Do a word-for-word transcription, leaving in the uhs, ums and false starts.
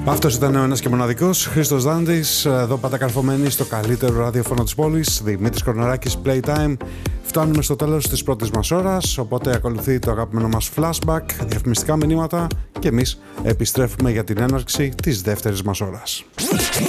Αυτός ήταν ο ένας και μοναδικός Χρήστος Δάντης, εδώ πάντα καρφωμένοι στο καλύτερο ραδιοφωνό της πόλης. Δημήτρης Κορναράκης, Playtime. Φτάνουμε στο τέλος της πρώτης μας ώρας, οπότε ακολουθεί το αγαπημένο μας flashback, διαφημιστικά μηνύματα και εμείς επιστρέφουμε για την έναρξη της δεύτερης μας ώρας.